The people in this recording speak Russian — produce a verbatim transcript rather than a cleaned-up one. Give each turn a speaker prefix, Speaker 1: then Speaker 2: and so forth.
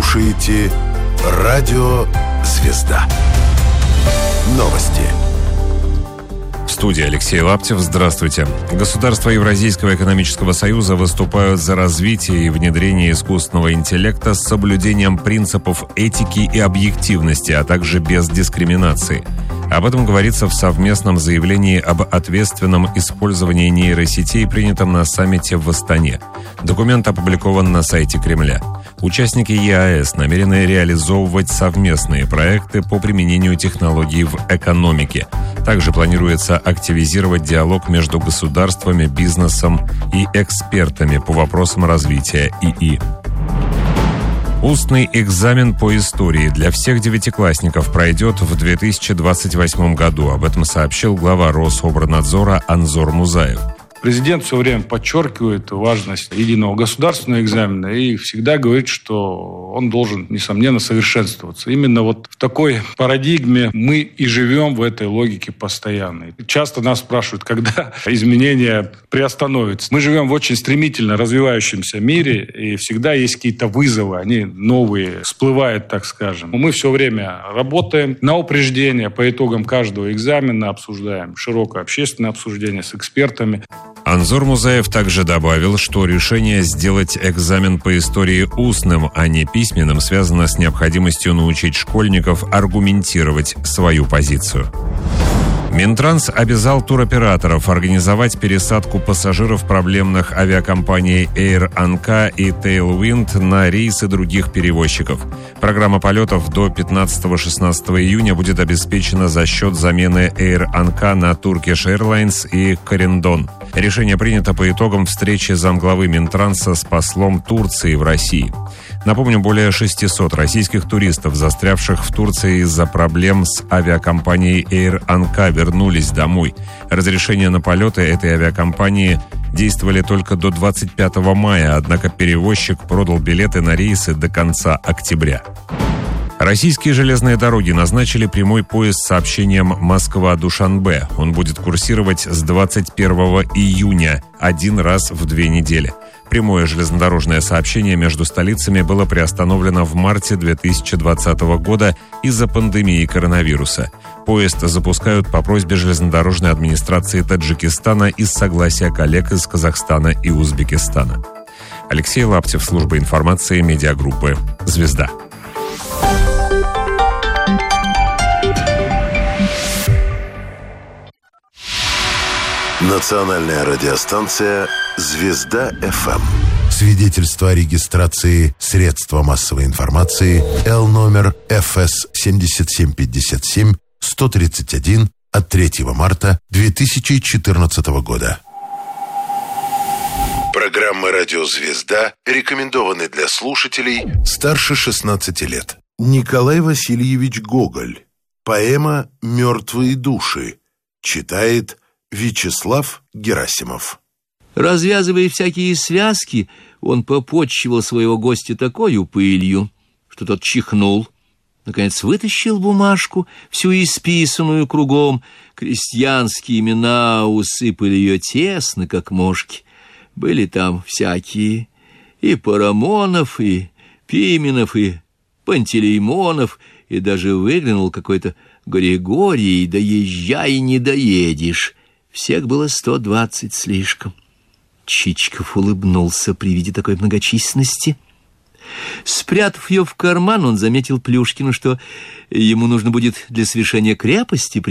Speaker 1: слушаете Радио «Звезда». Новости.
Speaker 2: В студии Алексей Лаптев. Здравствуйте. Государства Евразийского экономического союза выступают за развитие и внедрение искусственного интеллекта с соблюдением принципов этики и объективности, а также без дискриминации. Об этом говорится в совместном заявлении об ответственном использовании нейросетей, принятом на саммите в Астане. Документ опубликован на сайте Кремля. Участники ЕАЭС намерены реализовывать совместные проекты по применению технологий в экономике. Также планируется активизировать диалог между государствами, бизнесом и экспертами по вопросам развития ИИ. Устный экзамен по истории для всех девятиклассников пройдет в две тысячи двадцать восьмом году. Об этом сообщил глава Рособорнадзора Анзор Музаев.
Speaker 3: Президент все время подчеркивает важность единого государственного экзамена и всегда говорит, что он должен, несомненно, совершенствоваться. Именно вот в такой парадигме мы и живем в этой логике постоянно. Часто нас спрашивают, когда изменения приостановятся. Мы живем в очень стремительно развивающемся мире, и всегда есть какие-то вызовы, они новые, всплывают, так скажем. Мы все время работаем на упреждение, по итогам каждого экзамена обсуждаем широкое общественное обсуждение с экспертами.
Speaker 2: Анзор Музаев также добавил, что решение сделать экзамен по истории устным, а не письменным, связано с необходимостью научить школьников аргументировать свою позицию. Минтранс обязал туроператоров организовать пересадку пассажиров проблемных авиакомпаний Air Anka и Tailwind на рейсы других перевозчиков. Программа полетов до пятнадцатого-шестнадцатого июня будет обеспечена за счет замены Air Anka на Turkish Airlines и Corendon. Решение принято по итогам встречи замглавы Минтранса с послом Турции в России. Напомню, более шестисот российских туристов, застрявших в Турции из-за проблем с авиакомпанией Air Anka, вернулись домой. Разрешения на полеты этой авиакомпании действовали только до двадцать пятого мая, однако перевозчик продал билеты на рейсы до конца октября. Российские железные дороги назначили прямой поезд с сообщением Москва-Душанбе. Он будет курсировать с двадцать первого июня, один раз в две недели. Прямое железнодорожное сообщение между столицами было приостановлено в марте две тысячи двадцатого года из-за пандемии коронавируса. Поезд запускают по просьбе железнодорожной администрации Таджикистана и с согласия коллег из Казахстана и Узбекистана. Алексей Лаптев, служба информации медиагруппы «Звезда».
Speaker 1: Национальная радиостанция «Звезда-ФМ». Свидетельство о регистрации средства массовой информации Л номер Эф Эс семь семь пять семь сто тридцать один от третьего марта две тысячи четырнадцатого года. Программы «Радио Звезда» рекомендованы для слушателей старше шестнадцати лет. Николай Васильевич Гоголь. Поэма «Мертвые души». Читает Вячеслав Герасимов.
Speaker 4: Развязывая всякие связки, он попотчевал своего гостя такою пылью, что тот чихнул. Наконец вытащил бумажку, всю исписанную кругом. Крестьянские имена усыпали ее тесно, как мошки. Были там всякие: и Парамонов, и Пименов, и Пантелеймонов, и даже выглянул какой-то Григорий, да езжай, не доедешь. Всех было сто двадцать слишком. Чичиков улыбнулся при виде такой многочисленности. Спрятав ее в карман, он заметил Плюшкину, что ему нужно будет для совершения крепости